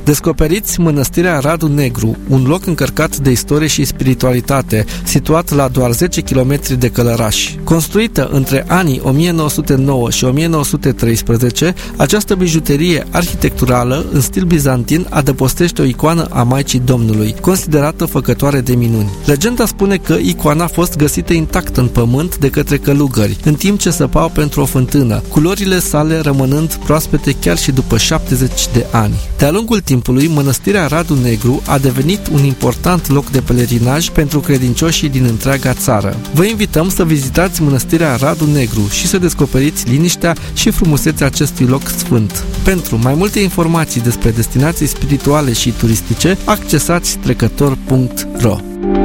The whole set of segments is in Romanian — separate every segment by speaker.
Speaker 1: Descoperiți Mănăstirea Radu Negru, un loc încărcat de istorie și spiritualitate, situat la doar 10 km de Călăraș. Construită între anii 1909 și 1913, această bijuterie arhitecturală în stil bizantin adăpostește o icoană a Maicii Domnului, considerată făcătoare de minuni. Legenda spune că icoana a fost găsită intactă în pământ de către călugări, în timp ce săpau pentru o fântână, culorile sale rămânând proaspete chiar și după 70 de ani. De-a lungul timpului, Mănăstirea Radu Negru a devenit un important loc de pelerinaj pentru credincioșii din întreaga țară. Vă invităm să vizitați Mănăstirea Radu Negru și să descoperiți liniștea și frumusețea acestui loc sfânt. Pentru mai multe informații despre destinații spirituale și turistice, accesați trecător.ro.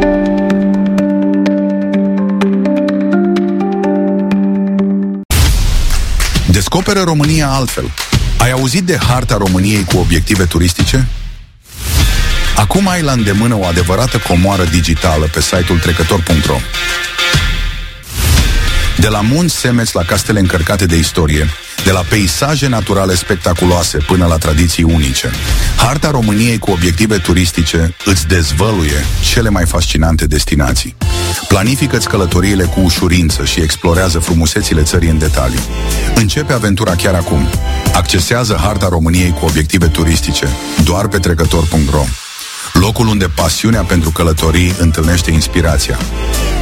Speaker 2: Descoperă România altfel. Ai auzit de harta României cu obiective turistice? Acum ai la îndemână o adevărată comoară digitală pe site-ul trecător.ro. De la munți semeți la castele încărcate de istorie, de la peisaje naturale spectaculoase până la tradiții unice, harta României cu obiective turistice îți dezvăluie cele mai fascinante destinații. Planifică-ți călătoriile cu ușurință și explorează frumusețile țării în detaliu. Începe aventura chiar acum. Accesează harta României cu obiective turistice doar pe trecător.ro. Locul unde pasiunea pentru călătorii întâlnește inspirația.